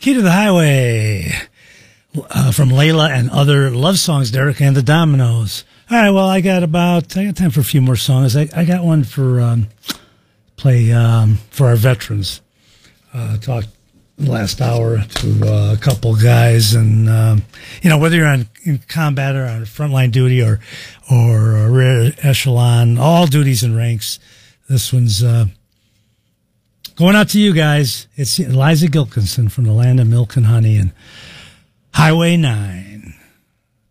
Key to the Highway from Layla and Other Love Songs, Derek and the Dominoes. All right, well, I got time for a few more songs. I got one for play for our veterans. Talked last hour to a couple guys, and whether you're in combat or on frontline duty or rear echelon, all duties and ranks, this one's going out to you guys. It's Eliza Gilkinson from the Land of Milk and Honey and Highway 9.